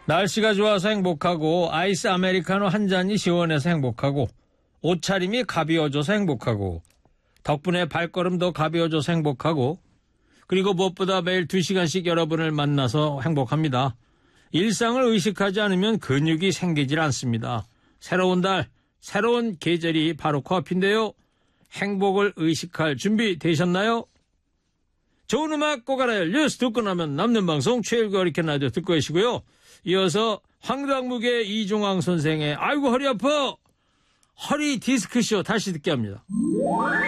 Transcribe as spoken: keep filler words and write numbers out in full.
날씨가 좋아서 행복하고 아이스 아메리카노 한 잔이 시원해서 행복하고 옷차림이 가벼워져서 행복하고 덕분에 발걸음도 가벼워져서 행복하고 그리고 무엇보다 매일 두 시간씩 여러분을 만나서 행복합니다. 일상을 의식하지 않으면 근육이 생기질 않습니다. 새로운 달, 새로운 계절이 바로 코앞인데요. 행복을 의식할 준비 되셨나요? 좋은 음악 꼭 알아요. 뉴스 듣고 나면 남는 방송 최일구 허리케인 라디오 듣고 계시고요. 이어서 황당무계 이종황 선생의 아이고 허리 아파 허리 디스크쇼 다시 듣게 합니다.